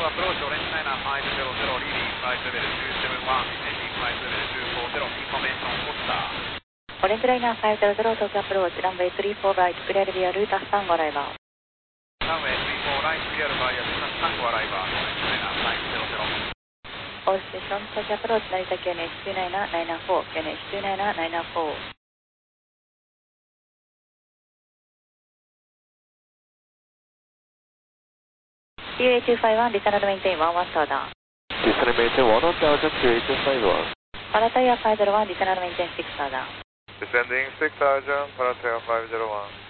approach, orange liner 500, leading flight level 271, ending flight level 240, information Foster. オレンジライナー500、東京アプローチ、ランウェイ34ライト、クリアルビアルータスタンゴアライバー。 ランウェイ34ライト、クリアルバイアルータスタンゴアライバー、オレンジライナー500。 All stations, Tokyo approach, Narita QNH29994, QNH29994. QA251, descend maintain 11 Tower. Descend maintain 1000, QA251. Parataya 501, descend maintain 6 Tower. Descending 6000, Parataya 501.